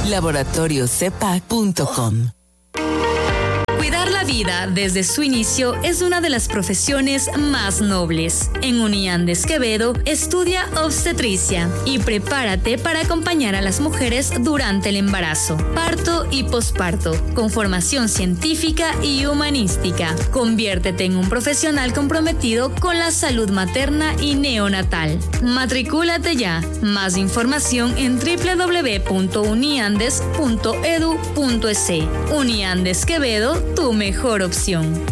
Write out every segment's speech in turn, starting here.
Laboratoriocepac.com. Cuidar la vida desde su inicio es una de las profesiones más nobles. En Uniandes Quevedo, estudia obstetricia y prepárate para acompañar a las mujeres durante el embarazo, parto y posparto, con formación científica y humanística. Conviértete en un profesional comprometido con la salud materna y neonatal. Matricúlate ya. Más información en www.uniandes.edu.es. Uniandes Quevedo, tu mejor opción.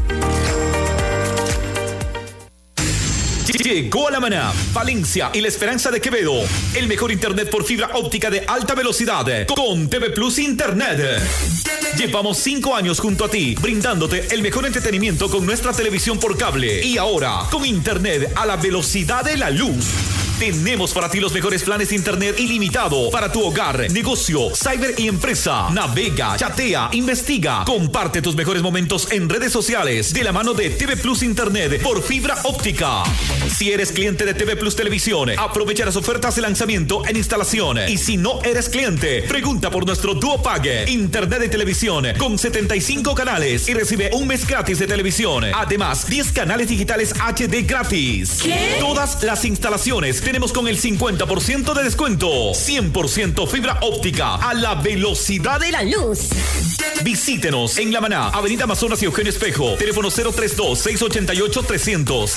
Llegó a La Maná, Valencia y La Esperanza de Quevedo. El mejor internet por fibra óptica de alta velocidad con TV Plus Internet. Llevamos 5 años junto a ti, brindándote el mejor entretenimiento con nuestra televisión por cable. Y ahora, con internet a la velocidad de la luz. Tenemos para ti los mejores planes de internet ilimitado para tu hogar, negocio, cyber y empresa. Navega, chatea, investiga, comparte tus mejores momentos en redes sociales de la mano de TV Plus Internet por fibra óptica. Si eres cliente de TV Plus Televisión, aprovecha las ofertas de lanzamiento en instalación. Y si no eres cliente, pregunta por nuestro Duo Pague, internet de televisión con 75 canales y recibe un mes gratis de televisión. Además, 10 canales digitales HD gratis. ¿Qué? Todas las instalaciones tenemos con el 50% de descuento. 100% fibra óptica a la velocidad de la luz. Visítenos en La Maná, Avenida Amazonas y Eugenio Espejo. Teléfono 032-688-300,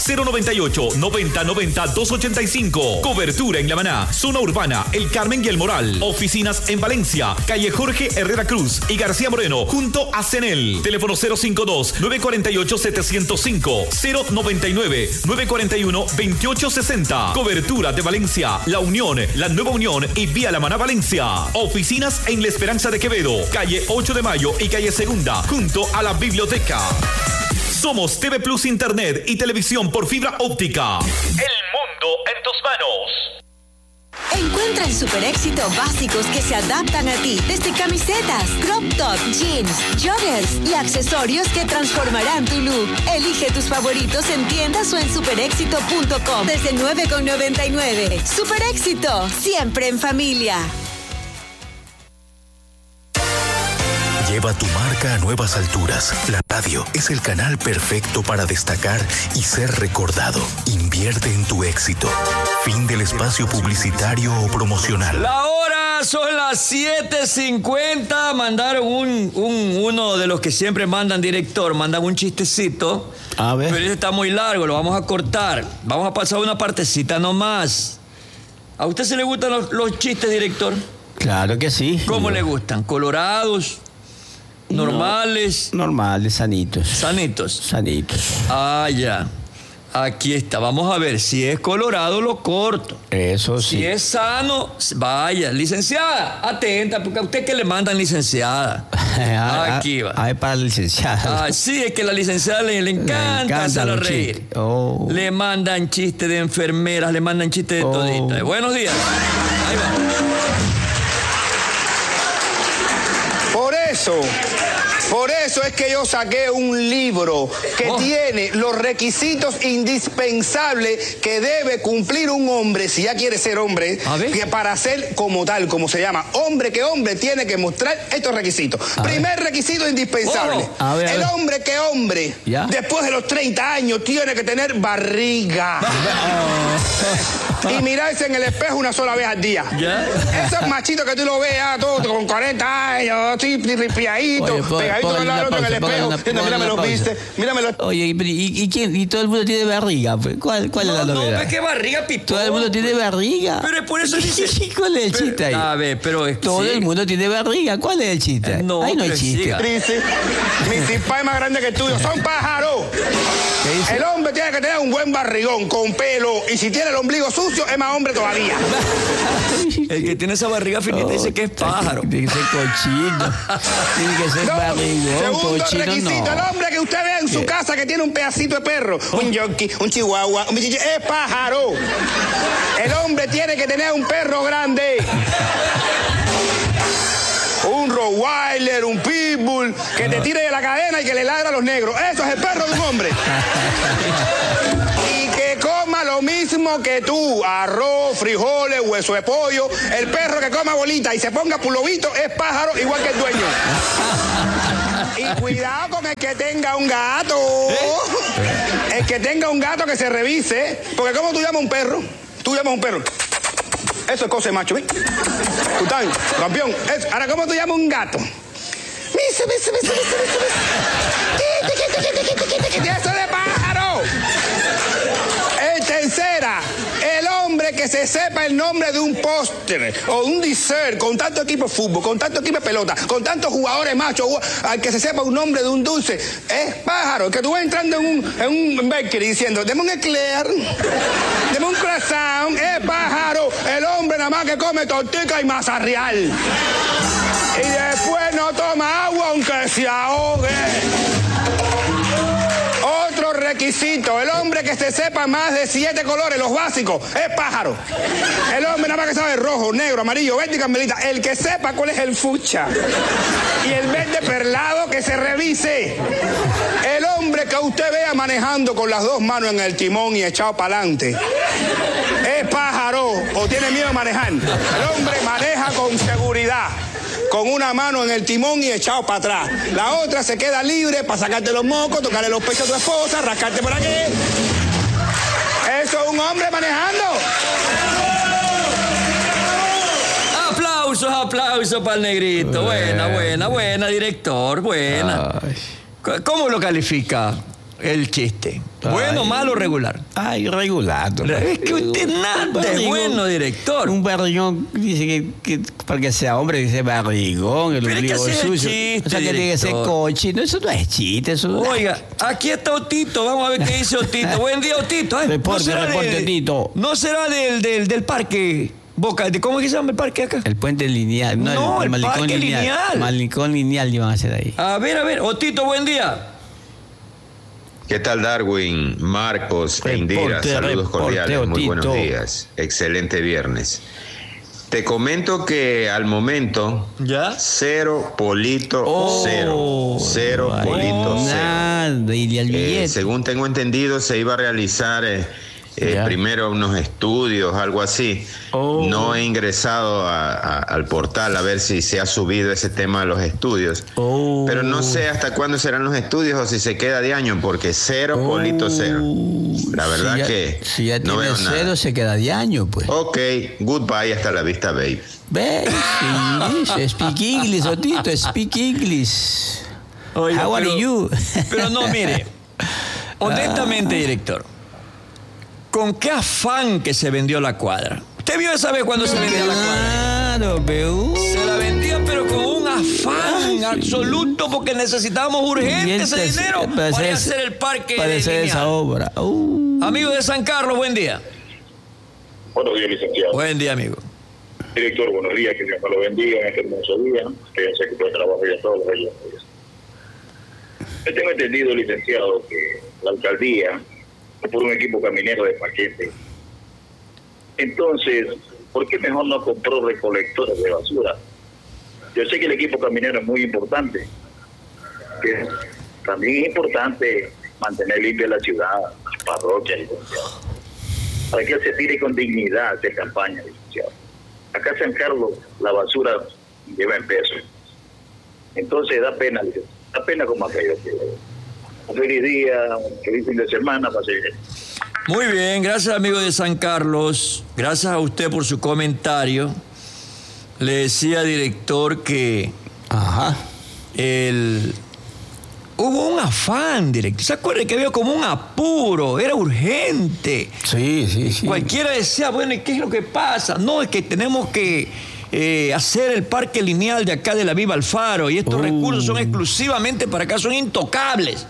098-9090-285. Cobertura en La Maná, zona urbana, El Carmen y El Moral. Oficinas en Valencia, calle Jorge Herrera Cruz y García Moreno, junto a CENEL. Teléfono 052-948-705, 099-941-2860. Cobertura de Valencia, La Unión, La Nueva Unión y Vía La Maná Valencia. Oficinas en La Esperanza de Quevedo, calle 8 de Mayo y calle Segunda, junto a la biblioteca. Somos TV Plus Internet y televisión por fibra óptica. El mundo en tus manos. Encuentra en Super Éxito básicos que se adaptan a ti, desde camisetas, crop top, jeans, joggers y accesorios que transformarán tu look. Elige tus favoritos en tiendas o en superéxito.com desde $9.99. Super Éxito, siempre en familia. Lleva tu marca a nuevas alturas. La radio es el canal perfecto para destacar y ser recordado. Invierte en tu éxito. Fin del espacio publicitario o promocional. La hora son las 7:50. Mandaron uno de los que siempre mandan, director. Mandan un chistecito. A ver. Pero ese está muy largo, lo vamos a cortar. Vamos a pasar una partecita nomás. ¿A usted se le gustan los chistes, director? Claro que sí. ¿Cómo le gustan? ¿Colorados? ¿Normales? No, normales, sanitos. ¿Sanitos? Sanitos. Ah, ya. Aquí está. Vamos a ver. Si es colorado, lo corto. Eso sí. Si es sano, vaya. Licenciada, atenta, porque a usted que le mandan licenciada. Aquí va. Ay, para la licenciada. Ah, sí, es que a la licenciada le encanta hacerlo reír. Oh. Le mandan chistes de enfermeras, le mandan chistes de toditas. Buenos días. Ahí va. Por eso es que yo saqué un libro que tiene los requisitos indispensables que debe cumplir un hombre, si ya quiere ser hombre, que para ser como tal, como se llama, hombre que hombre tiene que mostrar estos requisitos. Primer requisito indispensable. El hombre que hombre, después de los 30 años, tiene que tener barriga. Y mirarse en el espejo una sola vez al día. Esos machitos que tú lo veas todo con 40 años, así ripiadito, pegadito con la otra en el espejo. Mírame los viste, mírame los... Oye, ¿y quién? ¿Y todo el mundo tiene barriga? ¿Cuál es la novedad? No, ¿qué barriga, pitón? Todo el mundo tiene barriga. Pero es por eso dice... ¿Cuál es el chiste ahí? A ver, pero es que todo el mundo tiene barriga. ¿Cuál es el chiste? No, ahí no hay chiste. Mi cipá es más grande que el tuyo. Son pájaros. El hombre tiene que tener un buen barrigón con pelo. Y si tiene el ombligo sucio, es más hombre todavía. El que tiene esa barriga finita dice que es pájaro. Tiene que ser cochino. Tiene que ser barrigón, segundo cochino, requisito, no. el hombre que usted ve en su casa que tiene un pedacito de perro, un yorkie, un chihuahua, un bichiche, es pájaro. El hombre tiene que tener un perro grande. Un Rottweiler, un Pitbull, que te tire de la cadena y que le ladra a los negros. Eso es el perro de un hombre. Y que coma lo mismo que tú. Arroz, frijoles, hueso de pollo. El perro que coma bolita y se ponga pulovito es pájaro igual que el dueño. Y cuidado con el que tenga un gato. El que tenga un gato que se revise. Porque ¿cómo tú llamas a un perro? Tú llamas a un perro. Eso es cosa de macho, ¿ves? Tú estás bien, campeón. Ahora, ¿cómo tú llamas a un gato? Eso de pájaro. Tercera, el hombre que se sepa el nombre de un póster o un dessert con tanto equipo de fútbol, con tanto equipo de pelota, con tantos jugadores machos, al que se sepa un nombre de un dulce, es pájaro. El que tú vas entrando en un bakery diciendo, deme un eclair, deme un croissant, es pájaro. El hombre nada más que come tortica y masa real. Y después no toma agua aunque se ahogue. Otro requisito, el hombre que se sepa más de 7 colores, los básicos, es pájaro. El hombre nada más que sabe rojo, negro, amarillo, verde y carmelita. El que sepa cuál es el fucha y el verde perlado, que se revise. El hombre que usted vea manejando con las 2 manos en el timón y echado para adelante, es pájaro o tiene miedo de manejar. El hombre maneja con seguridad, con una mano en el timón y echado para atrás. La otra se queda libre para sacarte los mocos, tocarle los pechos a tu esposa, rascarte por aquí. Eso es un hombre manejando. Aplausos para el negrito. Buena, director, buena. Ay. ¿Cómo lo califica el chiste? ¿Bueno, malo, regular? Ay, regular. Es que usted nada es bueno, director. Un barrigón dice que para que sea hombre dice barrigón, el ombligo sucio. Chiste, o sea, que tiene que ser cochino. Eso no es chiste. Eso Oiga, aquí está Otito. Vamos a ver qué dice Otito. Buen día, Otito. Reporte, Tito. ¿No será del parque Boca? ¿Cómo es que se llama el parque acá? El puente lineal. No, el malecón parque lineal. Malecón lineal iban a hacer ahí. A ver. Otito, buen día. ¿Qué tal, Darwin, Marcos e Indira? Saludos cordiales, muy buenos días. Excelente viernes. Te comento que al momento, ¿ya? 0 Polito 0. 0 Polito 0. Nada, y al billete. Según tengo entendido, se iba a realizar primero unos estudios, algo así. No he ingresado al portal a ver si se ha subido ese tema de los estudios. Pero no sé hasta cuándo serán los estudios o si se queda de año, porque 0 Polito 0. La verdad si ya no tiene veo 0 nada. se queda de año, pues. Ok, goodbye, hasta la vista, babe. Speak English, Otito, speak English. Oiga, How are you? Pero no, mire, honestamente, director, ¿con qué afán que se vendió la cuadra? ¿Usted vio esa vez cuando se vendía la cuadra? Claro, pero... Se la vendía, pero con un afán absoluto, porque necesitábamos urgente ese dinero para hacer el parque para hacer esa obra. Amigo de San Carlos, buen día. Buenos días, licenciado. Buen día, amigo. Director, buenos días, que Dios me lo bendiga en este hermoso día. Que yo sé que puede trabajar ya todos los días. Yo tengo entendido, licenciado, que la alcaldía es por un equipo caminero de paquete. Entonces, ¿por qué mejor no compró recolectores de basura? Yo sé que el equipo caminero es muy importante, que también es importante mantener limpia la ciudad, las parroquias, licenciado, para que se tire con dignidad de campaña, licenciado. Acá en San Carlos la basura lleva en peso. Entonces da pena, licenciado. Da pena como ha caído. Un feliz día, un feliz fin de semana, para seguir. Muy bien, gracias, amigo de San Carlos. Gracias a usted por su comentario. Le decía, director, que hubo un afán, director. ¿Se acuerda que había como un apuro? Era urgente. Sí. Cualquiera decía, bueno, ¿y qué es lo que pasa? No, es que tenemos que hacer el parque lineal de acá de la Viva Alfaro, y estos recursos son exclusivamente para acá, son intocables.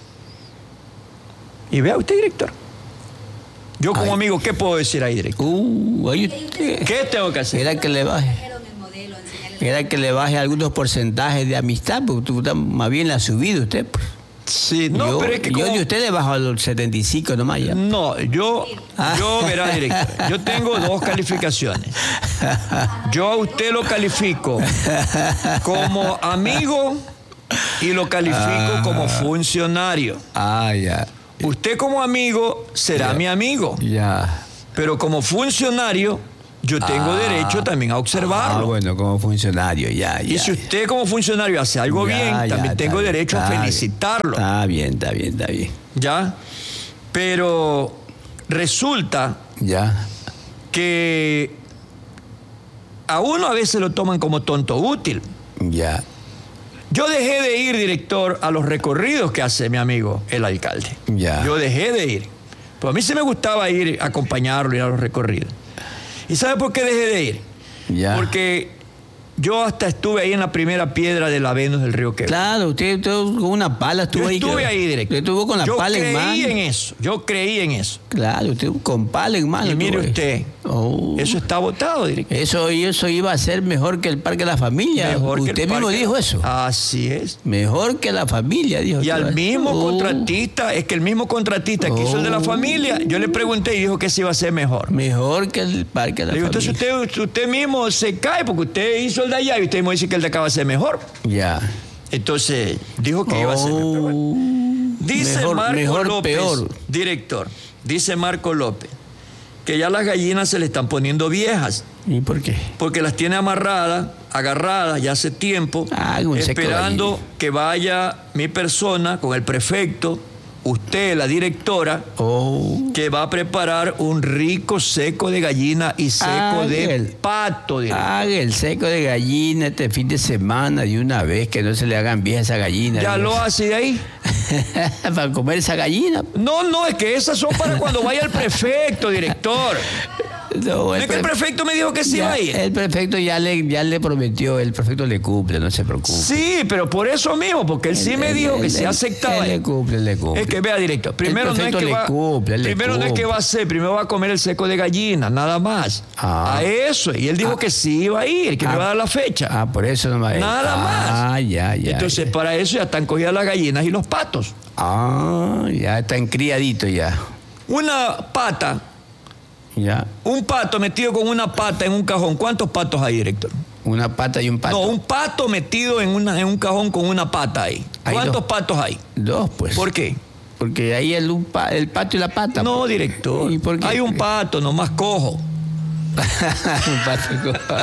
Y vea usted, director. Yo como amigo, ¿qué puedo decir ahí, director? ¿Qué tengo que hacer? Era que le baje algunos porcentajes de amistad, porque tú más bien la ha subido usted, pues. Sí, no, pero es que yo de usted le bajo a los 75 nomás ya. No, yo verá, director, yo tengo 2 calificaciones. Yo a usted lo califico como amigo y lo califico como funcionario. Ya. Usted como amigo será mi amigo. Ya. Pero como funcionario, yo tengo derecho también a observarlo. Bueno, como funcionario, ya. Y si usted como funcionario hace algo bien, también tengo derecho a felicitarlo. Está bien. ¿Ya? Pero resulta que a uno a veces lo toman como tonto útil. Ya. Yo dejé de ir, director, a los recorridos que hace mi amigo, el alcalde. Ya. Yo dejé de ir. Pues a mí sí me gustaba ir a acompañarlo, ir a los recorridos. ¿Y sabe por qué dejé de ir? Ya. Porque yo hasta estuve ahí en la primera piedra de la Venus del río Quevedo. Claro, usted con una pala estuvo ahí. Yo estuve ahí, director. Usted estuvo con la pala en mano. Yo creí en eso. Claro, usted con pala en mano. Y mire usted, eso está votado, director. Eso iba a ser mejor que el Parque de la Familia. Usted mismo dijo eso. Así es. Mejor que la familia, dijo. Y al mismo contratista, es que el mismo contratista que hizo el de la familia, yo le pregunté y dijo que se iba a hacer mejor. Mejor que el Parque de la Familia. Entonces usted mismo se cae porque usted hizo el de allá y usted mismo dice que el de acá va a ser mejor. Ya. Entonces, dijo que iba a ser mejor. Dice Marco López, peor. Director, dice Marco López, que ya las gallinas se le están poniendo viejas. ¿Y por qué? Porque las tiene agarradas ya hace tiempo, esperando que vaya mi persona con el prefecto, usted, la directora, que va a preparar un rico seco de gallina y seco de pato. Haga el seco de gallina este fin de semana de una vez, que no se le hagan viejas a esa gallina. ¿Ya lo hace de ahí? ¿Para comer esa gallina? No, es que esas son para cuando vaya el prefecto, director. No, es que el prefecto me dijo que sí iba a ir. El prefecto ya le prometió, el prefecto le cumple, no se preocupe. Sí, pero por eso mismo, porque él sí me dijo que se aceptaba. Él le cumple. Es que vea, director, primero no es que no es que va a hacer, primero va a comer el seco de gallina, nada más. A eso, y él dijo que sí iba a ir, que me va a dar la fecha. Por eso no va a ir. Nada más. Ya. Entonces, para eso ya están cogidas las gallinas y los patos. Ya están criaditos ya. Una pata. Ya. Un pato metido con una pata en un cajón. ¿Cuántos patos hay, director? Una pata y un pato. No, un pato metido en un cajón con una pata ahí. ¿Cuántos patos hay? Dos, pues. ¿Por qué? Porque ahí el pato y la pata. No, director. ¿Y por qué? Hay un pato, nomás cojo. Un pato cojo.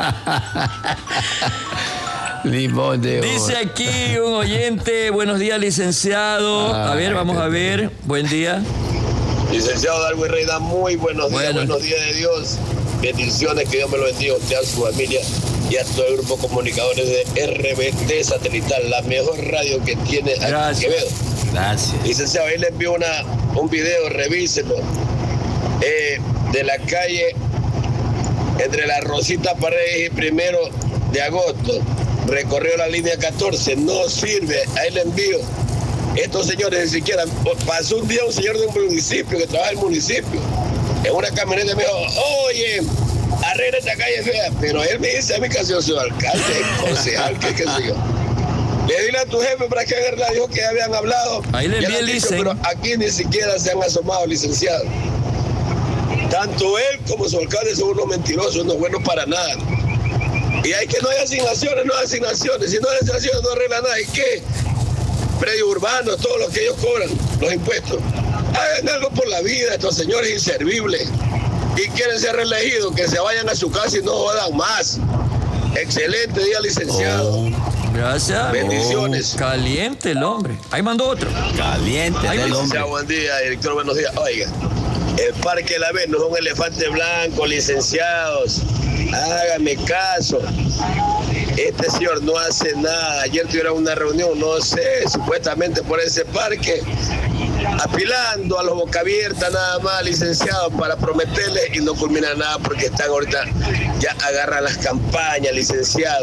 Limón de oro. Dice aquí un oyente, buenos días, licenciado. A ver, vamos a ver. Buen día. Licenciado Darwin Reina, muy buenos días de Dios. Bendiciones, que Dios me lo bendiga a usted, a su familia y a todo el grupo de comunicadores de RBT Satelital, la mejor radio que tiene aquí Quevedo. Gracias. Licenciado, ahí le envío un video, revíselo, de la calle entre la Rosita Paredes y 1 de agosto. Recorrió la línea 14, no sirve, ahí le envío. Estos señores ni siquiera, pasó un día un señor de un municipio que trabaja en el municipio, en una camioneta, me dijo, oye, arregla esta calle fea, pero él me dice a mí que soy su alcalde, concejal, qué sé yo. Le dile a tu jefe para que agarre, dijo que habían hablado. Ahí le envié el licen. Pero aquí ni siquiera se han asomado, licenciado. Tanto él como su alcalde son unos mentirosos, no buenos para nada. Y hay que no hay asignaciones, si no hay asignaciones no arregla nada. ¿Y qué? Predios urbanos, todo lo que ellos cobran, los impuestos. Hagan algo por la vida, estos señores inservibles. Y quieren ser reelegidos, que se vayan a su casa y no jodan más. Excelente día, licenciado. Gracias. Bendiciones. Caliente el hombre. Ahí mandó otro. Caliente el hombre. Buen día, director, buenos días. Oiga, el Parque de la Venus es un elefante blanco, licenciados. Hágame caso. Este señor no hace nada. Ayer tuvieron una reunión, no sé, supuestamente por ese parque, apilando a los boca abierta nada más, licenciado, para prometerles y no culmina nada porque están ahorita, ya agarran las campañas, licenciado.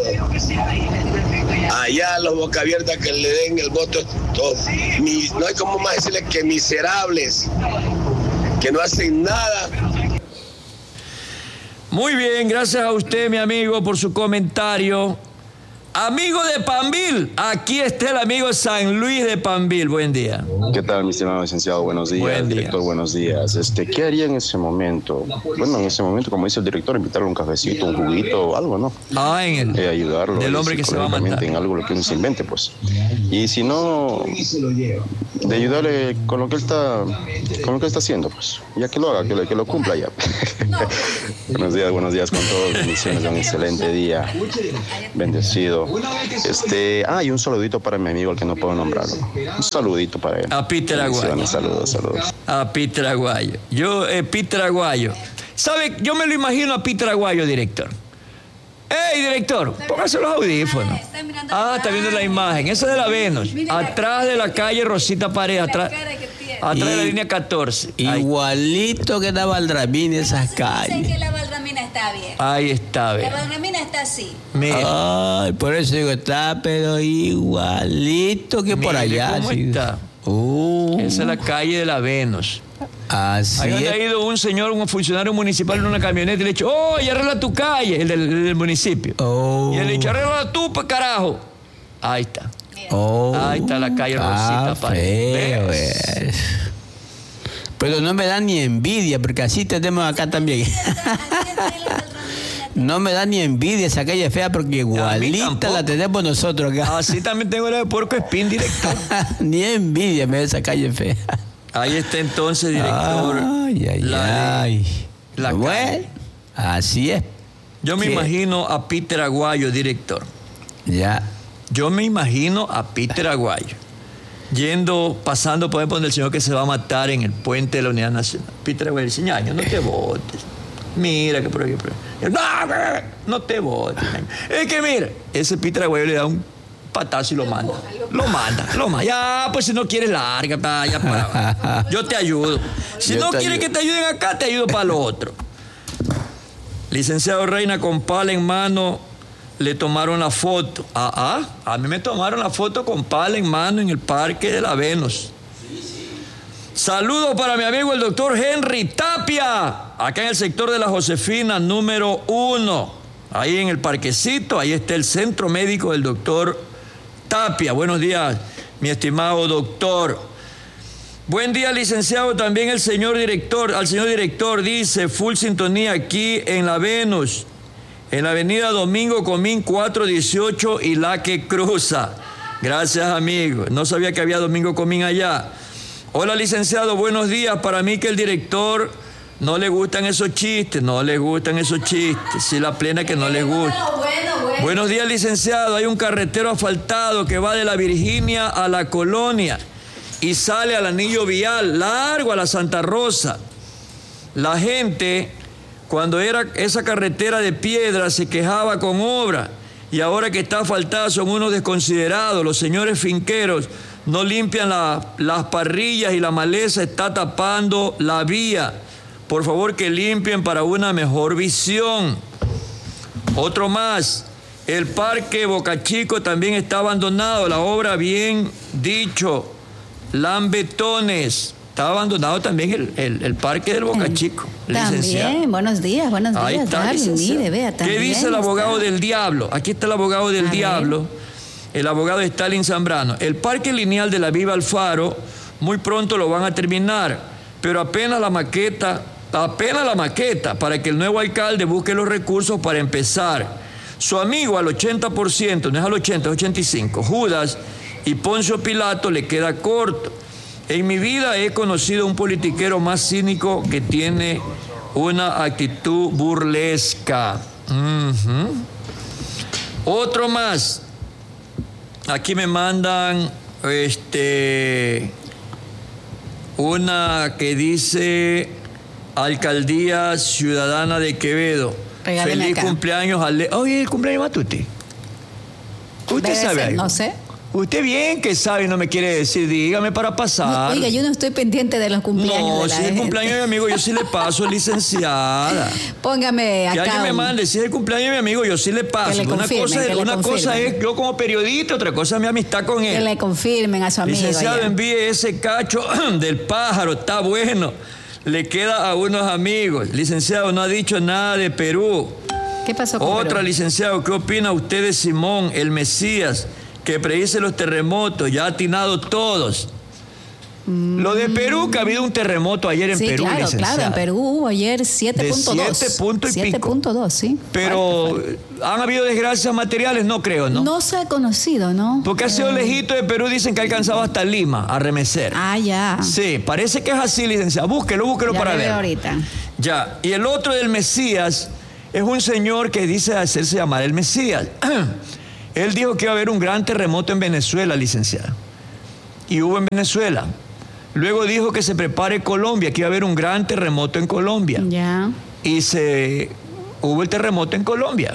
Allá los boca abierta que le den el voto, no hay como más decirles que miserables, que no hacen nada. Muy bien, gracias a usted, mi amigo, por su comentario. Amigo de Panville, aquí está el amigo San Luis de Panville. Buen día. ¿Qué tal, mi estimado licenciado? Buenos días. Buen día. Director, buenos días. ¿Qué haría en ese momento? Bueno, en ese momento, como dice el director, invitarle un cafecito, un juguito o algo, ¿no? En el ayudarlo. Del hombre que se va a matar. En algo lo que uno se invente, pues. Y si no, de ayudarle con lo que él está haciendo, pues. Ya que lo haga, que lo cumpla ya. Buenos días con todos. Bendiciones, un excelente día. Bendecido. Y un saludito para mi amigo, al que no puedo nombrarlo. Un saludito para él. A Peter Aguayo. Saludos. A Peter Aguayo. Peter Aguayo. ¿Sabe? Yo me lo imagino a Peter Aguayo, director. ¡Ey, director! Póngase los audífonos. Está viendo la imagen. Esa de la Venus. Atrás de la calle Rosita Pared. Atrás de la línea 14. Igualito que la Valdramina, esas calles. Dicen que la Valdramina está bien. Ahí está, La Valdramina está así. Ay, por eso digo, está pero igualito que por allá. ¿Cómo está? Esa es la calle de la Venus. Así Ahí ha ido un señor, un funcionario municipal en una camioneta y le ha dicho, arregla tu calle, el del municipio. Y él le ha dicho, arregla tú, carajo. Ahí está. Ahí está la calle Rosita Pared. Pero no me da ni envidia, porque así tenemos acá también. No me da ni envidia esa calle fea, porque igualita la tenemos nosotros acá. Así también tengo la de Puerco Espín, director. Ni envidia me da esa calle fea. Ahí está entonces, director. Bueno, así es. Yo me imagino a Peter Aguayo, director. Ya. Yo me imagino a Peter Aguayo pasando por ejemplo, donde el señor que se va a matar en el puente de la Unidad Nacional. Peter Aguayo dice, ñaño, no te votes. Mira que por aquí. No te votes. Es que mira, ese Peter Aguayo le da un patazo y lo manda. Lo manda. Ya, pues si no quieres, larga, ya para. Yo te ayudo. Si no quieres que te ayuden acá, te ayudo para lo otro. Licenciado Reina, con pala en mano, le tomaron la foto. A mí me tomaron la foto con pala en mano en el Parque de la Venus. Saludos para mi amigo el doctor Henry Tapia, acá en el sector de la Josefina, número 1. Ahí en el parquecito, ahí está el centro médico del doctor Tapia. Buenos días, mi estimado doctor. Buen día, licenciado. También al señor director dice, full sintonía aquí en la Venus, en la avenida Domingo Comín 418 y la que cruza. Gracias, amigo. No sabía que había Domingo Comín allá. Hola, licenciado, buenos días. Para mí que el director no le gustan esos chistes. Sí, la plena que no les gusta. Bueno. Buenos días, licenciado. Hay un carretero asfaltado que va de la Virginia a la Colonia y sale al anillo vial, largo a la Santa Rosa. La gente, cuando era esa carretera de piedra, se quejaba con obra. Y ahora que está asfaltada son unos desconsiderados. Los señores finqueros no limpian las parrillas y la maleza está tapando la vía. Por favor, que limpien para una mejor visión. Otro más. El Parque Boca Chico también está abandonado. La obra, bien dicho, Lambetones. Está abandonado también el Parque del Boca Chico. También, buenos días. Ahí está, ¿qué dice el abogado del diablo? Aquí está el abogado del diablo. El abogado Stalin Zambrano. El parque lineal de la Viva Alfaro muy pronto lo van a terminar, pero apenas la maqueta para que el nuevo alcalde busque los recursos para empezar. Su amigo al 80%, no es al 80, es 85, Judas y Poncio Pilato le queda corto. En mi vida he conocido un politiquero más cínico que tiene una actitud burlesca. Otro más. Aquí me mandan una que dice Alcaldía Ciudadana de Quevedo. Regáleme Feliz acá. cumpleaños Oye, el cumpleaños Matute. ¿Usted sabe algo? No sé. Usted bien que sabe y no me quiere decir, dígame para pasar. Oiga, yo no estoy pendiente de los cumpleaños de la si es el gente. cumpleaños de mi amigo, yo sí le paso, licenciada. Póngame Que acá. alguien me mande, si es el cumpleaños de mi amigo, yo sí le paso. Que le confirmen, Una cosa es yo como periodista, otra cosa es mi amistad con él. Que le confirmen a su amigo. Licenciado, ya. envíe ese cacho del pájaro, está bueno. Le queda a unos amigos. Licenciado, no ha dicho nada de Perú. ¿Qué pasó con Otra, Perú? licenciado, ¿qué opina usted de Simón, el Mesías, que predice los terremotos? Ya ha atinado todos. Lo de Perú, que ha habido un terremoto ayer en Perú, claro, licenciado. claro, en Perú hubo ayer 7.2. 7 puntos y pico. 7.2, sí. Pero, ¿han habido desgracias materiales? No creo, ¿no? No se ha conocido, ¿no? Porque ha sido lejito de Perú, dicen que ha alcanzado hasta Lima a remecer. Ah, ya. Sí, parece que es así, licenciado. Búsquelo Ya para lo ver. veo ahorita. Ya, y el otro del Mesías es un señor que dice hacerse llamar el Mesías. Él dijo que iba a haber un gran terremoto en Venezuela, licenciado. Y hubo en Venezuela. Luego dijo que se prepare Colombia, que iba a haber un gran terremoto en Colombia. Ya. Y hubo el terremoto en Colombia.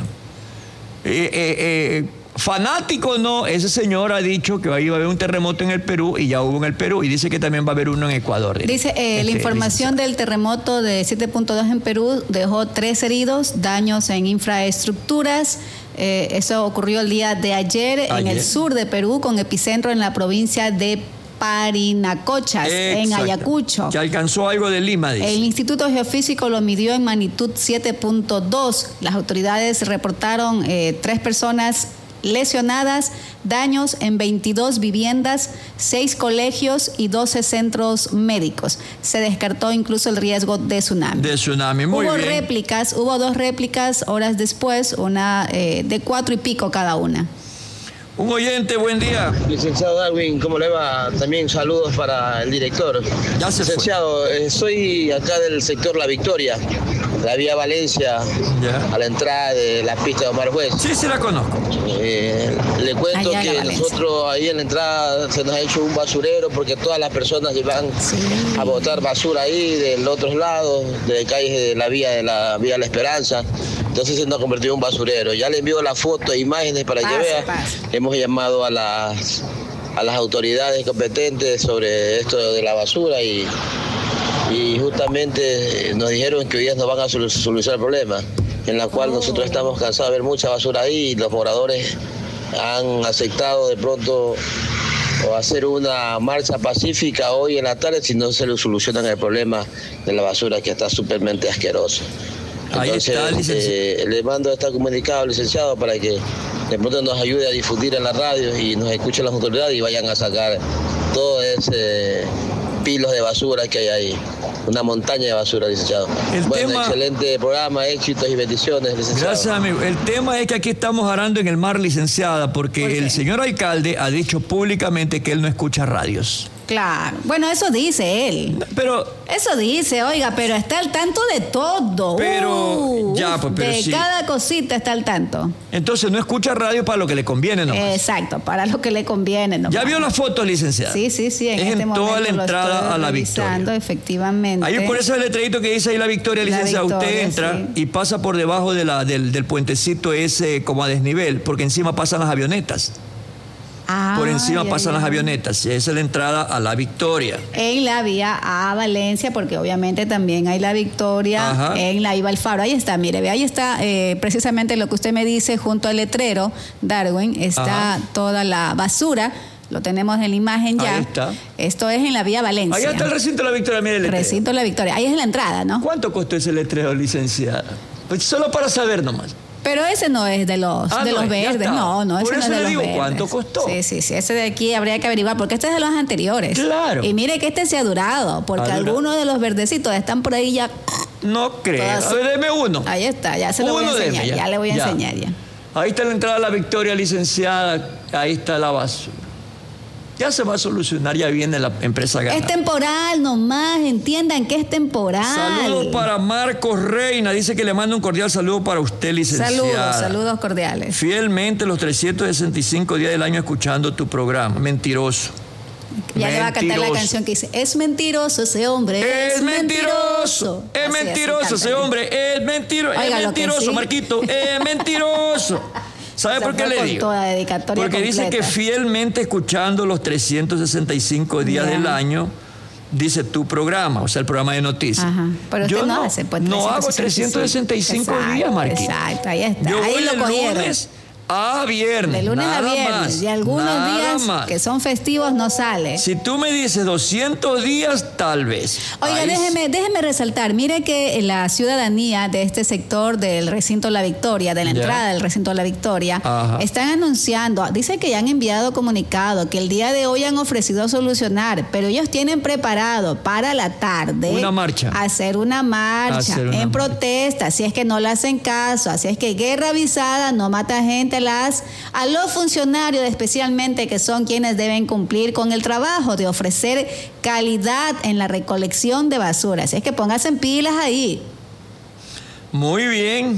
Fanático no, ese señor ha dicho que iba a haber un terremoto en el Perú y ya hubo en el Perú y dice que también va a haber uno en Ecuador. Dice, la información del terremoto de 7.2 en Perú dejó 3 heridos, daños en infraestructuras. Eso ocurrió el día de ayer en el sur de Perú, con epicentro en la provincia de Parinacochas, en Ayacucho. Que alcanzó algo de Lima, dice. El Instituto Geofísico lo midió en magnitud 7.2. Las autoridades reportaron 3 personas lesionadas, daños en 22 viviendas, 6 colegios y 12 centros médicos. Se descartó incluso el riesgo de tsunami. De tsunami, muy bien. Hubo 2 réplicas horas después, una de 4 y pico cada una. Un oyente, buen día. Licenciado Darwin, ¿cómo le va? También saludos para el director. Ya se Licenciado, soy acá del sector La Victoria, la vía Valencia, a la entrada de la pista de Omar Juez. Sí, sí la conozco. Le cuento Allá que nosotros ahí en la entrada se nos ha hecho un basurero porque todas las personas van a botar basura ahí del otro lado, de calles de la vía La Esperanza. Entonces se nos ha convertido en un basurero. Ya le envío la foto e imágenes para que vea. Hemos llamado a las autoridades competentes sobre esto de la basura y justamente nos dijeron que hoy día nos van a solucionar el problema, en la cual nosotros estamos cansados de ver mucha basura ahí y los moradores han aceptado de pronto hacer una marcha pacífica hoy en la tarde si no se le solucionan el problema de la basura, que está súpermente asqueroso. Entonces, le mando este comunicado al licenciado para que de pronto nos ayude a difundir en la radio y nos escuchen las autoridades y vayan a sacar todo ese pilos de basura que hay ahí. Una montaña de basura, licenciado. Excelente programa, éxitos y bendiciones, licenciado. Gracias, amigo. El tema es que aquí estamos arando en el mar, licenciada, porque el señor alcalde ha dicho públicamente que él no escucha radios. Claro. Bueno, eso dice él. Eso dice, oiga, pero está al tanto de todo. Pero de sí. cada cosita está al tanto. Entonces no escucha radio para lo que le conviene, ¿no? Exacto, para lo que le conviene, ¿no? ¿Ya vio las fotos, licenciada? Sí. En toda la entrada a la Victoria. Efectivamente. Ahí por eso el letrerito que dice ahí la Victoria, licenciada. Usted entra y pasa por debajo del puentecito ese como a desnivel, porque encima pasan las avionetas. Por encima pasan las avionetas. Y esa es la entrada a la Victoria. En la vía a Valencia, porque obviamente también hay la Victoria. En la Iba al Faro. Ahí está, mire, ahí está precisamente lo que usted me dice junto al letrero, Darwin. Está toda la basura. Lo tenemos en la imagen ya. Ahí está. Esto es en la vía Valencia. Ahí está el recinto de la Victoria, mire el letrero. Recinto de la Victoria. Ahí es la entrada, ¿no? ¿Cuánto costó ese letrero, licenciada? Pues solo para saber nomás. Pero ese no es de los verdes, no, ese no es de los verdes. ¿Cuánto costó? Sí, ese de aquí habría que averiguar, porque este es de los anteriores. Claro. Y mire que este se ha durado, porque algunos de los verdecitos están por ahí ya. No creo. A ver, deme uno. Ahí está, ya se lo voy a enseñar, ya le voy a enseñar ya. Ahí está la entrada a la Victoria, licenciada, ahí está la basura. Ya se va a solucionar, ya viene la empresa ganadora. Es temporal nomás, entiendan que es temporal. Saludos para Marcos Reina, dice que le manda un cordial saludo para usted, licenciada. Saludos cordiales. Fielmente los 365 días del año escuchando tu programa. Mentiroso. Ya le va a cantar la canción que dice: es mentiroso ese hombre. Es mentiroso. Es mentiroso ese hombre. Es mentiroso. Es mentiroso, Marquito. Es mentiroso. ¿Sabe por qué le digo? Porque dice que fielmente escuchando los 365 días del año, dice tu programa, o sea, el programa de noticias. Pero yo usted no hace, pues, no hago 365 días, Marquito. Exacto, ahí está. Yo ahí voy lo el cogieron. lunes a viernes. De lunes a viernes. Más, y algunos días más. Que son festivos no sale. Si tú me dices 200 días, tal vez. Oiga, déjeme resaltar. Mire que la ciudadanía de este sector del recinto La Victoria, de la entrada del recinto La Victoria, están anunciando, dice que ya han enviado comunicado, que el día de hoy han ofrecido solucionar, pero ellos tienen preparado para la tarde una marcha. Hacer una marcha en protesta, si es que no le hacen caso, así es que guerra avisada, no mata gente a los funcionarios especialmente, que son quienes deben cumplir con el trabajo de ofrecer calidad en la recolección de basura. Así es que pónganse en pilas ahí. Muy bien.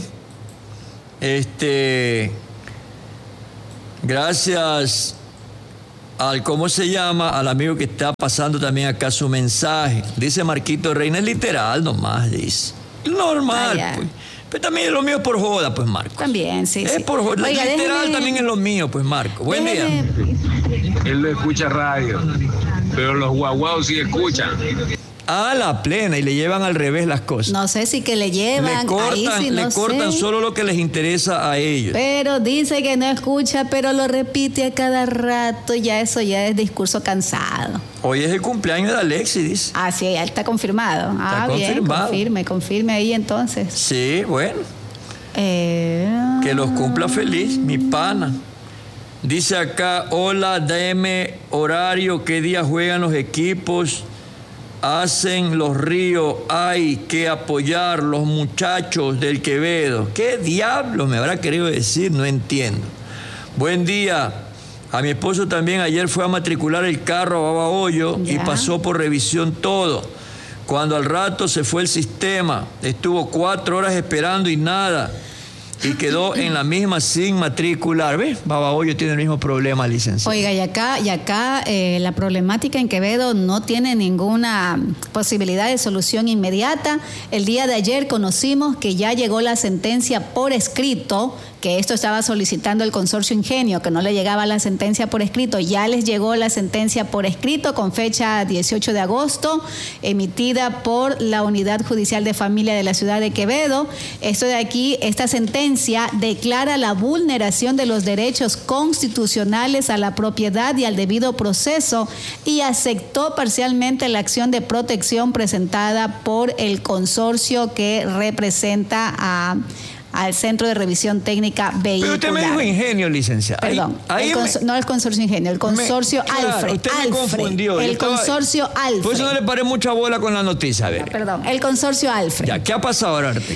Gracias al, ¿cómo se llama? Al amigo que está pasando también acá su mensaje. Dice Marquito Reina, es literal nomás, dice. Normal, pues. Pero también lo mío es por joda, pues, Marco. También, sí. Es por joda. Oiga, literal también es lo mío, pues, Marco. Buen día. Él no escucha radio, pero los guaguaos sí escuchan. A la plena, y le llevan al revés las cosas. No sé si que le llevan. Le cortan solo lo que les interesa a ellos. Pero dice que no escucha, pero lo repite a cada rato. Ya eso ya es discurso cansado. Hoy es el cumpleaños de Alexis, dice. Ah, sí, ya está confirmado. Está confirmado. Bien, confirme ahí entonces. Sí, bueno. Que los cumpla feliz, mi pana. Dice acá, hola, dame horario, qué día juegan los equipos. Hacen los Ríos, hay que apoyar los muchachos del Quevedo. ¿Qué diablo me habrá querido decir? No entiendo. Buen día. A mi esposo también ayer fue a matricular el carro a Babahoyo y pasó por revisión todo. Cuando al rato se fue el sistema, estuvo 4 horas esperando y nada. Y quedó en la misma sin matricular. ¿Ves? Babahoyo tiene el mismo problema, licenciado. Oiga, y acá la problemática en Quevedo no tiene ninguna posibilidad de solución inmediata. El día de ayer conocimos que ya llegó la sentencia por escrito, que esto estaba solicitando el consorcio Ingenio, que no le llegaba la sentencia por escrito. Ya les llegó la sentencia por escrito con fecha 18 de agosto, emitida por la Unidad Judicial de Familia de la ciudad de Quevedo. Esto de aquí, esta sentencia declara la vulneración de los derechos constitucionales a la propiedad y al debido proceso y aceptó parcialmente la acción de protección presentada por el consorcio que representa al Centro de Revisión Técnica Vehicular. Pero usted me dijo Ingenio, licenciada. Perdón, no el consorcio Ingenio, el consorcio Alfred. Usted me confundió. El consorcio Alfred. Por eso no le paré mucha bola con la noticia. A ver. Perdón, el consorcio Alfred. Ya, ¿qué ha pasado ahora, Arte?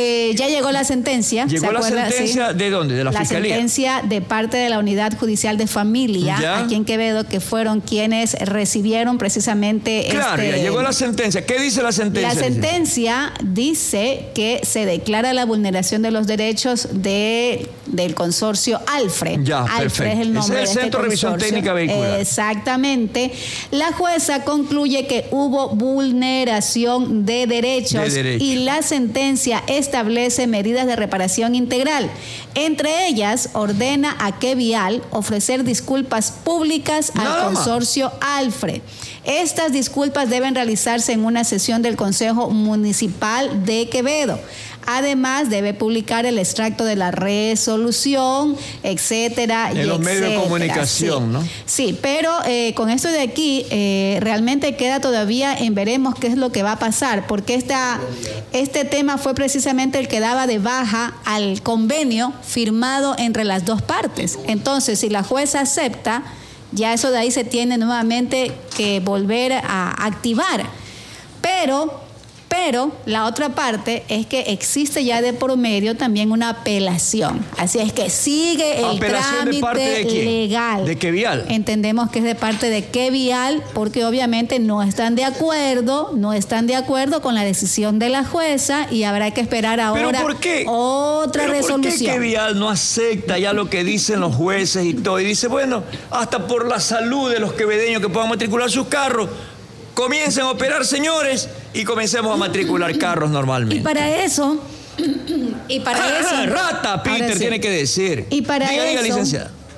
Ya llegó la sentencia. ¿Llegó la sentencia de dónde? ¿De la Fiscalía? La sentencia de parte de la Unidad Judicial de Familia, aquí en Quevedo, que fueron quienes recibieron precisamente Claro, ya llegó la sentencia. ¿Qué dice la sentencia? La sentencia dice que se declara la vulneración de los derechos del consorcio Alfred. Ya, Alfred perfecto. es el nombre es el Centro de Revisión Técnica Vehicular. Exactamente. La jueza concluye que hubo vulneración de derechos y la sentencia establece medidas de reparación integral. Entre ellas, ordena a Quevial ofrecer disculpas públicas al consorcio Alfred. Estas disculpas deben realizarse en una sesión del Consejo Municipal de Quevedo. Además, debe publicar el extracto de la resolución, etcétera. En los medios de comunicación, sí, ¿no? Sí, pero con esto de aquí, realmente queda todavía en veremos qué es lo que va a pasar, porque este tema fue precisamente el que daba de baja al convenio firmado entre las dos partes. Entonces, si la jueza acepta, ya eso de ahí se tiene nuevamente que volver a activar. Pero la otra parte es que existe ya de por medio también una apelación. Así es que sigue el trámite legal. ¿De Quevial? Entendemos que es de parte de Quevial, porque obviamente no están de acuerdo con la decisión de la jueza y habrá que esperar ahora otra resolución. ¿Por qué Quevial no acepta ya lo que dicen los jueces y todo? Y dice, bueno, hasta por la salud de los quevedeños que puedan matricular sus carros, comiencen a operar, señores, y comencemos a matricular carros normalmente. Y para eso... Rata, Peter, tiene que decir. Y para diga, eso... licenciada.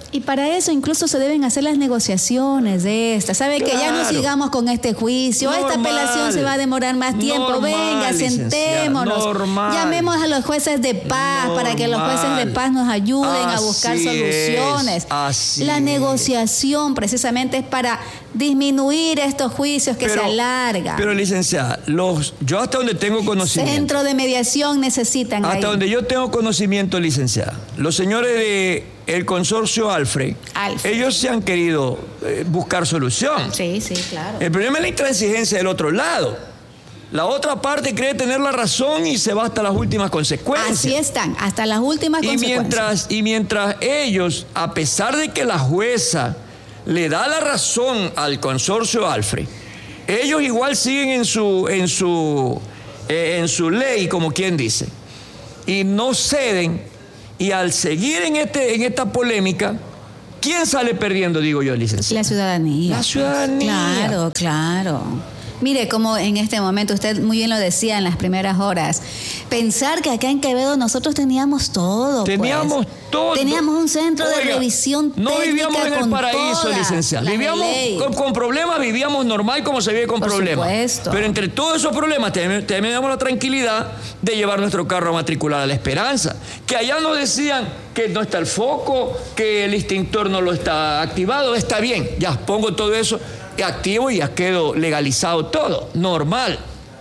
Y para eso incluso se deben hacer las negociaciones de esta. ¿Sabe? Claro. Que ya no sigamos con este juicio. Normal. Esta apelación se va a demorar más tiempo. Normal, venga, sentémonos. Normal. Llamemos a los jueces de paz para que los jueces de paz nos ayuden a buscar soluciones. La negociación precisamente es para disminuir estos juicios que se alargan. Pero licenciada, yo hasta donde tengo conocimiento. Centro de mediación necesitan. Hasta donde yo tengo conocimiento, licenciada. Los señores del consorcio Alfred, ellos se han querido buscar solución. Sí, claro. El problema es la intransigencia del otro lado. La otra parte cree tener la razón y se va hasta las últimas consecuencias. Así están, hasta las últimas consecuencias. Y mientras ellos, a pesar de que la jueza le da la razón al consorcio Alfred, ellos igual siguen en su ley, como quien dice, y no ceden. Y al seguir en esta polémica, ¿quién sale perdiendo, digo yo, licenciada? La ciudadanía. La ciudadanía. Claro. Mire, como en este momento, usted muy bien lo decía en las primeras horas, pensar que acá en Quevedo nosotros teníamos todo. Teníamos todo. Teníamos un centro de revisión técnica. No vivíamos en el paraíso, licenciada. Vivíamos con problemas, vivíamos normal como se vive con problemas. Supuesto. Pero entre todos esos problemas teníamos la tranquilidad de llevar nuestro carro a matricular a La Esperanza. Que allá nos decían que no está el foco, que el extintor no lo está activado. Está bien, ya pongo todo eso activo y ya quedó legalizado todo, normal.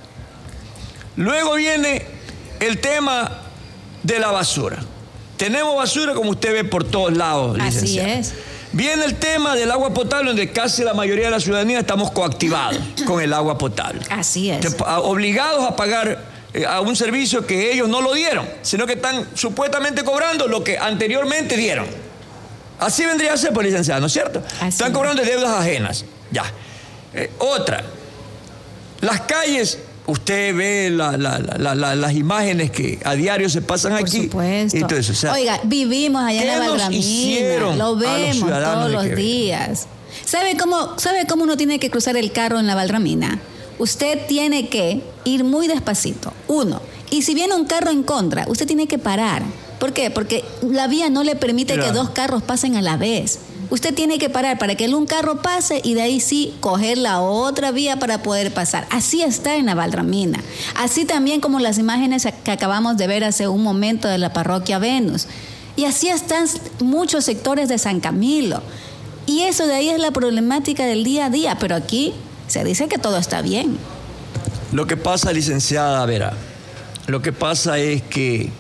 Luego viene el tema de la basura. Tenemos basura, como usted ve, por todos lados, licenciada. Así es. Viene el tema del agua potable, donde casi la mayoría de la ciudadanía estamos coactivados con el agua potable. Así es. Obligados a pagar a un servicio que ellos no lo dieron, sino que están supuestamente cobrando lo que anteriormente dieron. Así vendría a ser, pues, licenciada, ¿no es cierto? Están cobrando de deudas ajenas. Ya. Otra. Las calles, usted ve las imágenes que a diario se pasan aquí. Por supuesto. Entonces, o sea, oiga, vivimos allá en la Valdramina. Lo vemos todos los días. ¿Sabe cómo uno tiene que cruzar el carro en la Valdramina? Usted tiene que ir muy despacito. Uno. Y si viene un carro en contra, usted tiene que parar. ¿Por qué? Porque la vía no le permite que dos carros pasen a la vez. Usted tiene que parar para que un carro pase y de ahí sí coger la otra vía para poder pasar. Así está en la Valdramina. Así también como las imágenes que acabamos de ver hace un momento de la parroquia Venus. Y así están muchos sectores de San Camilo. Y eso de ahí es la problemática del día a día. Pero aquí se dice que todo está bien. Lo que pasa, licenciada, verá, lo que pasa es que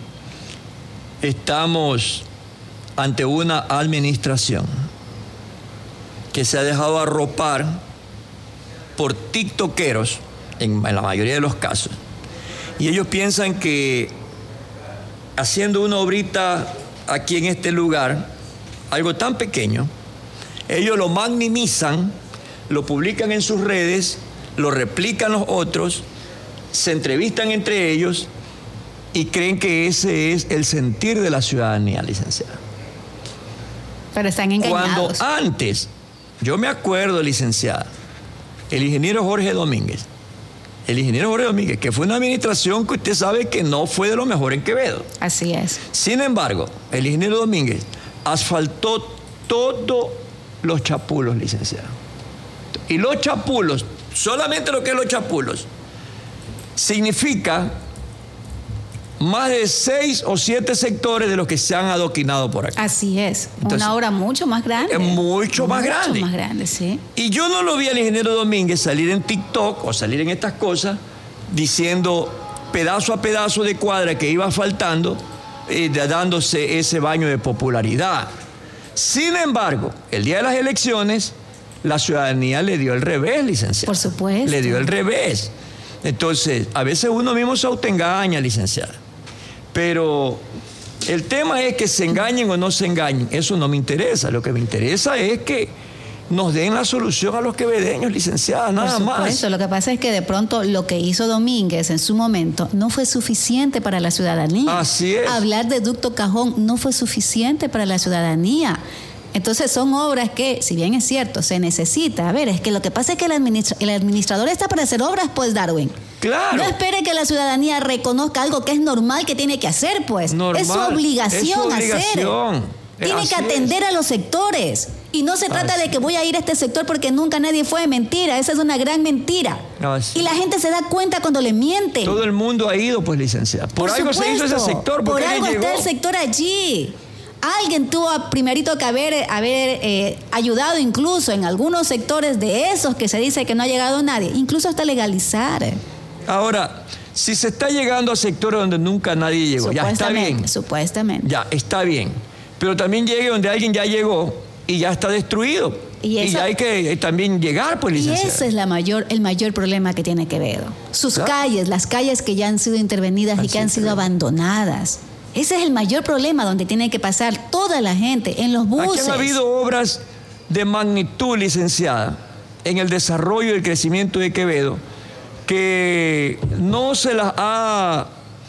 estamos ante una administración que se ha dejado arropar por tiktokeros, en la mayoría de los casos. Y ellos piensan que haciendo una obrita aquí en este lugar, algo tan pequeño, ellos lo magnimizan, lo publican en sus redes, lo replican los otros, se entrevistan entre ellos y creen que ese es el sentir de la ciudadanía, licenciada. Pero están engañados. Cuando antes, yo me acuerdo, licenciada, el ingeniero Jorge Domínguez, que fue una administración que usted sabe que no fue de lo mejor en Quevedo. Así es. Sin embargo, el ingeniero Domínguez asfaltó todos los chapulos, licenciada. Y los chapulos, solamente lo que es los chapulos, significa más de 6 o 7 sectores de los que se han adoquinado por aquí. Así es. Entonces, una obra mucho más grande. Mucho más grande. Mucho más grande, sí. Y yo no lo vi al ingeniero Domínguez salir en TikTok o salir en estas cosas diciendo pedazo a pedazo de cuadra que iba faltando, dándose ese baño de popularidad. Sin embargo, el día de las elecciones, la ciudadanía le dio el revés, licenciada. Por supuesto. Le dio el revés. Entonces, a veces uno mismo se autoengaña, licenciada. Pero el tema es que se engañen o no se engañen. Eso no me interesa. Lo que me interesa es que nos den la solución a los quevedeños, licenciada, nada más. Por supuesto, lo que pasa es que de pronto lo que hizo Domínguez en su momento no fue suficiente para la ciudadanía. Así es. Hablar de ducto Cajón no fue suficiente para la ciudadanía. Entonces son obras que, si bien es cierto, se necesita. A ver, es que lo que pasa es que el administrador está para hacer obras, pues, Darwin. Claro. No espere que la ciudadanía reconozca algo que es normal que tiene que hacer, pues. Normal. Es su obligación hacer. Tiene que atender a los sectores. Y no se trata de que voy a ir a este sector porque nunca nadie fue. Mentira, esa es una gran mentira. Y la gente se da cuenta cuando le mienten. Todo el mundo ha ido, pues, licenciada. Por algo se hizo ese sector. Por algo está el sector allí. Alguien tuvo primerito que haber ayudado incluso en algunos sectores de esos que se dice que no ha llegado nadie, incluso hasta legalizar. Ahora, si se está llegando a sectores donde nunca nadie llegó, ya está bien. Supuestamente. Ya está bien. Pero también llegue donde alguien ya llegó y ya está destruido. Y ya hay que también llegar, pues, licenciada. Y ese es el mayor problema que tiene Quevedo. Sus calles, las calles que ya han sido intervenidas y que han sido abandonadas. Ese es el mayor problema donde tiene que pasar toda la gente, en los buses. Aquí han habido obras de magnitud, licenciada, en el desarrollo y el crecimiento de Quevedo, que no se las ha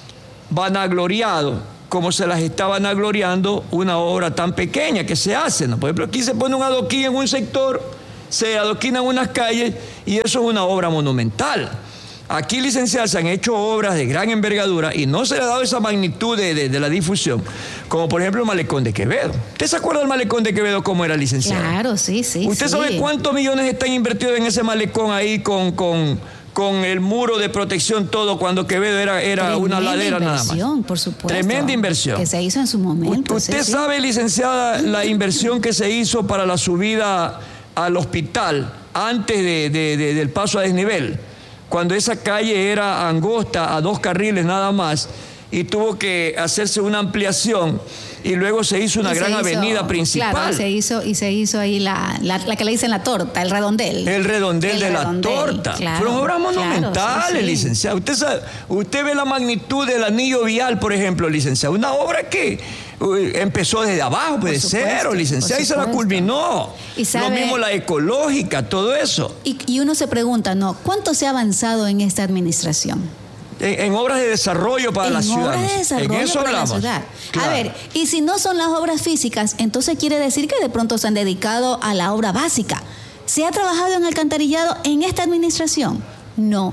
vanagloriado como se las está vanagloriando una obra tan pequeña que se hace, ¿no? Por ejemplo, aquí se pone un adoquín en un sector, se adoquinan unas calles y eso es una obra monumental. Aquí, licenciada, se han hecho obras de gran envergadura y no se le ha dado esa magnitud de la difusión, como por ejemplo el Malecón de Quevedo. ¿Usted se acuerda del Malecón de Quevedo cómo era, licenciada? Claro, sí. ¿Usted sabe cuántos millones están invertidos en ese malecón ahí con el muro de protección todo, cuando Quevedo era una ladera nada más? Por supuesto. Tremenda inversión. Que se hizo en su momento. ¿Usted sabe, licenciada, la inversión que se hizo para la subida al hospital antes del paso a desnivel? Cuando esa calle era angosta, a 2 carriles nada más, y tuvo que hacerse una ampliación, y luego se hizo una gran avenida principal. Claro, se hizo ahí la que le dicen la torta, el redondel. El redondel de la torta. Claro, fueron obras monumentales, licenciada. Usted ve la magnitud del anillo vial, por ejemplo, licenciada. Una obra que empezó desde abajo, de cero, licenciada, y se la culminó. Lo mismo la ecológica, todo eso. Y uno se pregunta, ¿no? ¿Cuánto se ha avanzado en esta administración? En obras de desarrollo para la ciudad. En eso hablamos. Claro. A ver, y si no son las obras físicas, entonces quiere decir que de pronto se han dedicado a la obra básica. ¿Se ha trabajado en alcantarillado en esta administración? No.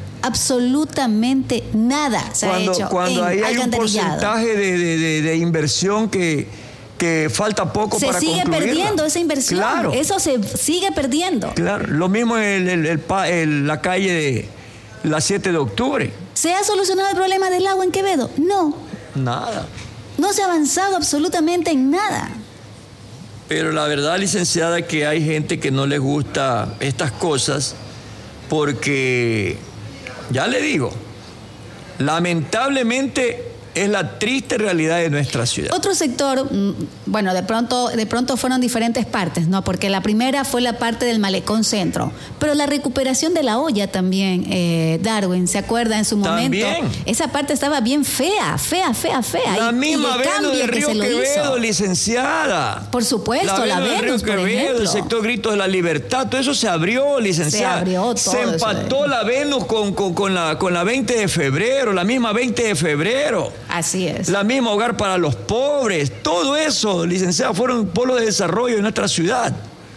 Absolutamente nada se ha hecho cuando en hay un porcentaje de inversión que falta poco para concluirla. Se sigue perdiendo esa inversión. Claro. Eso se sigue perdiendo. Claro. Lo mismo en la calle de la 7 de octubre. ¿Se ha solucionado el problema del agua en Quevedo? No. Nada. No se ha avanzado absolutamente en nada. Pero la verdad, licenciada, es que hay gente que no les gusta estas cosas porque, ya le digo, lamentablemente es la triste realidad de nuestra ciudad. Otro sector, bueno, de pronto fueron diferentes partes, ¿no? Porque la primera fue la parte del Malecón Centro, pero la recuperación de la olla también, Darwin, ¿se acuerda en su momento? También. Esa parte estaba bien fea. La misma Venus del Río Quevedo, licenciada. Por supuesto, la Venus, por ejemplo. El sector Gritos de la Libertad, todo eso se abrió, licenciada. Se abrió todo. Se empató la Venus con la 20 de febrero, la misma 20 de febrero. Así es. La misma Hogar para los Pobres, todo eso, licenciada, fueron polos de desarrollo en nuestra ciudad.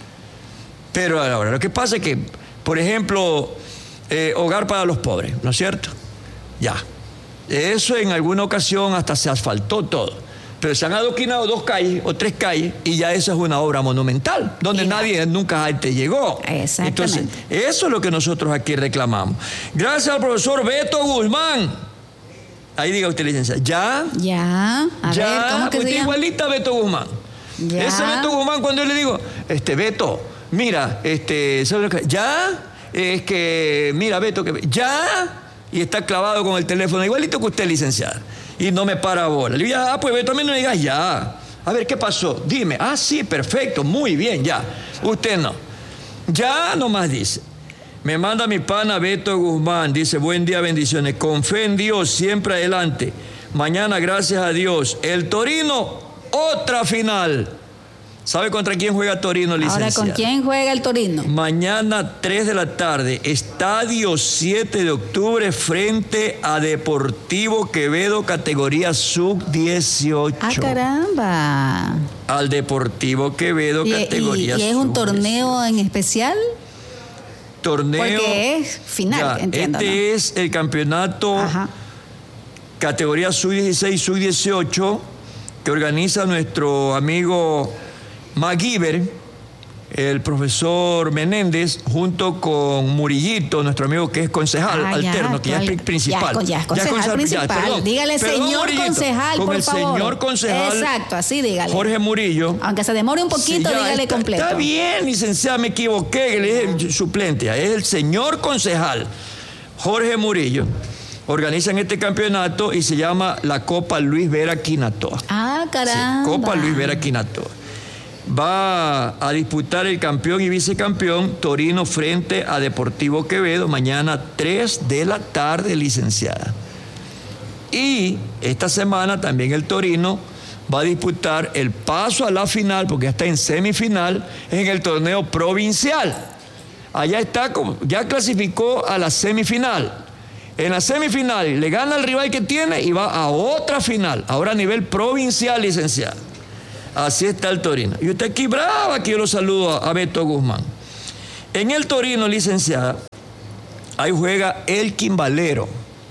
Pero ahora, lo que pasa es que, por ejemplo, Hogar para los Pobres, ¿no es cierto? Ya. Eso en alguna ocasión hasta se asfaltó todo. Pero se han adoquinado 2 calles o 3 calles y ya eso es una obra monumental, donde nadie nunca antes llegó. Exactamente. Entonces, eso es lo que nosotros aquí reclamamos. Gracias al profesor Beto Guzmán. Ahí diga usted, licenciada. ¿Ya? A ver, ¿cómo que se llama? Igualita a Beto Guzmán. ¿Ya? Ese Beto Guzmán, cuando yo le digo, Beto, mira, ¿sabe lo que? ¿Ya? Es que, mira, Beto, que ¿ya? Y está clavado con el teléfono, igualito que usted, licenciada. Y no me para bola. Le digo, pues Beto, a mí no me digas ya. A ver, ¿qué pasó? Dime. Sí, perfecto, muy bien, ya. Usted no. Ya nomás dice. Me manda mi pana Beto Guzmán, dice, buen día, bendiciones. Con fe en Dios, siempre adelante. Mañana, gracias a Dios. El Torino, otra final. ¿Sabe contra quién juega Torino, licenciada? Ahora, ¿con quién juega el Torino? Mañana, 3 de la tarde, Estadio 7 de octubre, frente a Deportivo Quevedo, categoría sub-18. ¡Ah, caramba! Al Deportivo Quevedo, categoría sub-18. ¿Y es un torneo en especial? Porque es final, entiendo. Es el campeonato categoría sub-16, sub-18 que organiza nuestro amigo MacGyver, el profesor Menéndez, junto con Murillito, nuestro amigo que es concejal alterno, que ya es principal. Ya es concejal principal. Dígale señor Murillito, concejal, con por el favor. señor concejal. Exacto, así dígale. Jorge Murillo. Aunque se demore un poquito, Sí, dígale completo. Está bien, licenciada, me equivoqué, que le dije suplente. Es el señor concejal Jorge Murillo. Organizan este campeonato y se llama la Copa Luis Vera Quinatoa. Ah, caramba. Sí, Copa Luis Vera Quinatoa. Va a disputar el campeón y vicecampeón Torino frente a Deportivo Quevedo mañana 3 de la tarde, licenciada. Y esta semana también el Torino va a disputar el paso a la final, porque ya está en semifinal, en el torneo provincial. Allá está, ya clasificó a la semifinal. En la semifinal le gana al rival que tiene y va a otra final, ahora a nivel provincial, licenciada. Así está el Torino. Y usted aquí brava que yo lo saludo a Beto Guzmán. En el Torino, licenciada, ahí juega Elkin Valero,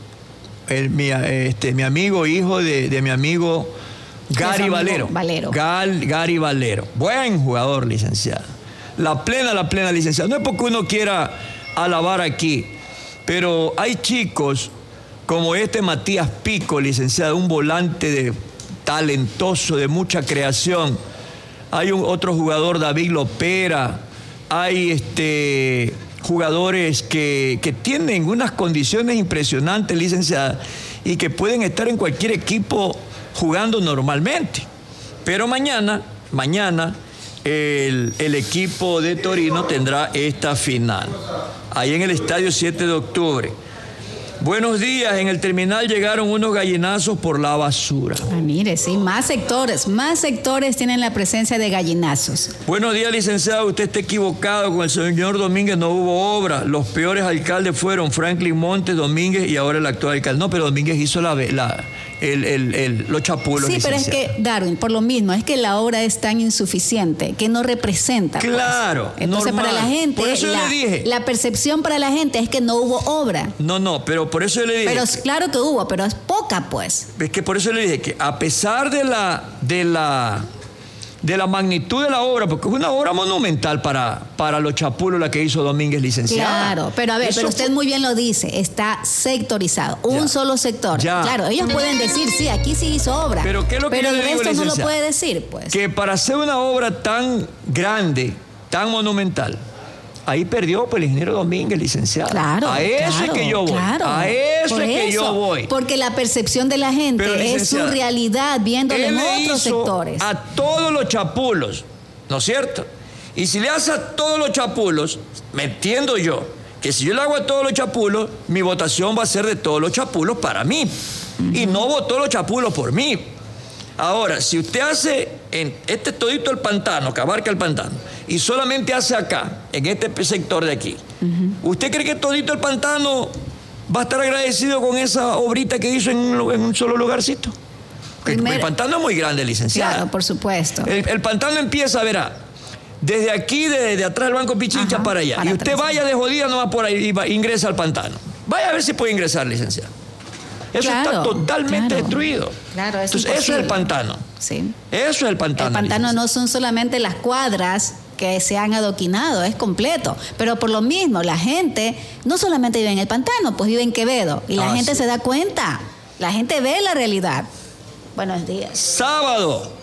mi amigo, hijo de mi amigo Gary Valero. Gary Valero. Buen jugador, licenciada. La plena, licenciada. No es porque uno quiera alabar aquí, pero hay chicos como Matías Pico, licenciado, un volante talentoso, de mucha creación. Hay otro jugador, David Lopera. Hay jugadores que tienen unas condiciones impresionantes, licenciada, y que pueden estar en cualquier equipo jugando normalmente. Pero mañana el equipo de Torino tendrá esta final, ahí en el Estadio 7 de Octubre. Buenos días, en el terminal llegaron unos gallinazos por la basura. Mire, sí, más sectores tienen la presencia de gallinazos. Buenos días, licenciado, usted está equivocado, con el señor Domínguez no hubo obra. Los peores alcaldes fueron Franklin Montes, Domínguez y ahora el actual alcalde. No, pero Domínguez hizo los chapulos. Sí, pero es que, Darwin, por lo mismo, es que la obra es tan insuficiente que no representa. Claro, pues. Entonces, normal. para la gente, por eso yo le dije, la percepción para la gente es que no hubo obra. No, pero por eso yo le dije. Pero claro que hubo, pero es poca, pues. Es que por eso le dije que a pesar de la magnitud de la obra, porque es una obra monumental para los chapulos la que hizo Domínguez, licenciada. Claro, pero a ver, pero usted muy bien lo dice, está sectorizado, un solo sector. Claro, ellos pueden decir, sí, aquí sí hizo obra, pero ¿qué es lo que el digo, resto no lo puede decir, pues. Que para hacer una obra tan grande, tan monumental, ahí perdió el ingeniero Domínguez, licenciado. Claro, a eso es que yo voy. Claro. A eso es que yo voy. Porque la percepción de la gente es su realidad, viéndolo en otros sectores. A todos los chapulos, ¿no es cierto? Y si le hace a todos los chapulos, me entiendo yo, que si yo le hago a todos los chapulos, mi votación va a ser de todos los chapulos para mí. Y no votó los chapulos por mí. Ahora, si usted hace en todito el pantano, que abarca el pantano, y solamente hace acá, en este sector de aquí, ¿usted cree que todito el pantano va a estar agradecido con esa obrita que hizo en un solo lugarcito? El pantano es muy grande, licenciada. Claro, por supuesto. El pantano empieza, verá, desde aquí, de atrás del Banco Pichincha para allá. Y usted vaya de jodida nomás por ahí y ingresa al pantano. Vaya a ver si puede ingresar, licenciada. Eso está totalmente destruido. Claro, entonces, eso es el pantano. Sí. Eso es el pantano. El pantano no son solamente las cuadras que se han adoquinado, es completo. Pero por lo mismo, la gente no solamente vive en el pantano, pues vive en Quevedo. Y la gente se da cuenta. La gente ve la realidad. Buenos días. Sábado,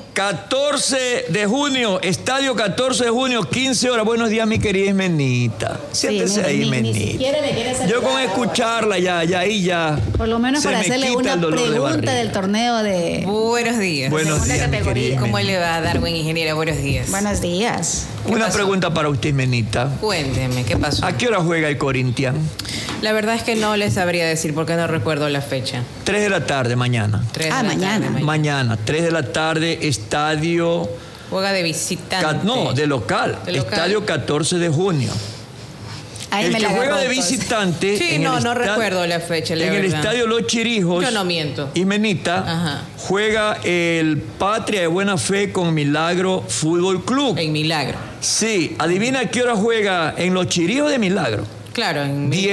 14 de junio, estadio 14 de junio, 15 horas. Buenos días, mi querida Ismenita. Siéntese ahí, Ismenita. Yo con escucharla ya. Por lo menos para hacerle una pregunta del torneo de... Buenos días. Buenos días, categoría. ¿Cómo le va a dar, buen ingeniero? Buenos días. Buenos días. Una pregunta para usted, Ismenita. Cuénteme, ¿qué pasó? ¿A qué hora juega el Corinthians? La verdad es que no les sabría decir porque no recuerdo la fecha. 3 de la tarde, mañana. Mañana, 3 de la tarde, estadio... Juega de visitante. De local. Estadio 14 de junio. Ahí el que juega de visitante... Sí, no recuerdo la fecha, la verdad. el estadio Los Chirijos... Yo no miento. Ismenita, juega el Patria de Buena Fe con Milagro Fútbol Club. En Milagro. Sí, adivina a qué hora juega en Los Chirijos de Milagro. Claro.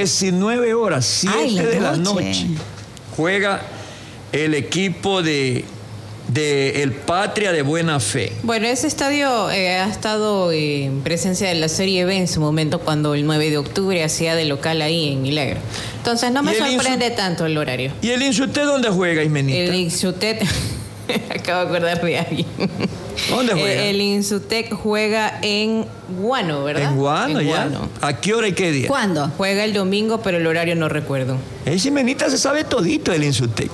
19 horas, 7 de la noche. Juega el equipo de del Patria de Buena Fe. Bueno, ese estadio ha estado en presencia de la Serie B en su momento, cuando el 9 de octubre hacía de local ahí en Milagro. Entonces no me sorprende tanto el horario. ¿Y el Insutet dónde juega, Ismenita? El Insutet, acabo de acordarme de alguien. ¿Dónde juega? El Insutec juega en Guano, ¿verdad? ¿En Guano ya? Guano. ¿A qué hora y qué día? ¿Cuándo? Juega el domingo, pero el horario no recuerdo. Ismenita se sabe todito del Insutec.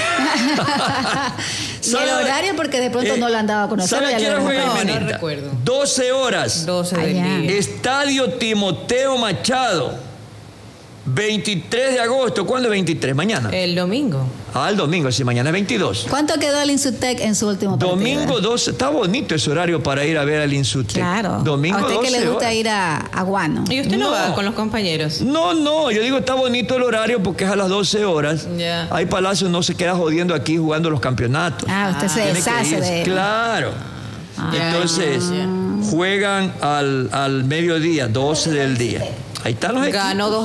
Y el horario, porque de pronto no lo han dado a conocer. ¿Sabe a qué hora juega Ismenita? No recuerdo. 12 horas. 12 del día. Estadio Timoteo Machado. 23 de agosto. ¿Cuándo es 23? Mañana. El domingo. El domingo, sí, mañana es 22. ¿Cuánto quedó el Insutec en su último partido? Domingo 12. Está bonito ese horario para ir a ver al Insutec. Claro. Domingo a usted 12 que le gusta horas. ir a Guano. ¿Y usted no va con los compañeros? No, yo digo está bonito el horario porque es a las 12 horas. Ya. Ahí Palacio no se queda jodiendo aquí jugando los campeonatos. Usted se Tiene que deshace irse. de él. Claro. Entonces, juegan al mediodía, 12 del día. Ahí están los equipos. Ganó 2